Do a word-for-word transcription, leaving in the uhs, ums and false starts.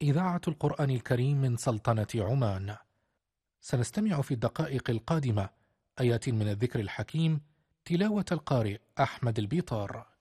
إذاعة القرآن الكريم من سلطنة عمان. سنستمع في الدقائق القادمة آيات من الذكر الحكيم، تلاوة القارئ أحمد البيطار.